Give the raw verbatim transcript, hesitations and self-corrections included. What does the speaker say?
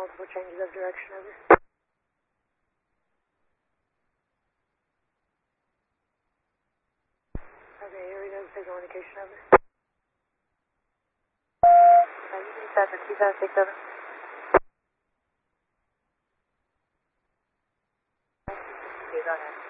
multiple changes of direction, over. Okay, here we go, signal indication, over. Uh, you can start for two seven six, over. Okay, go ahead.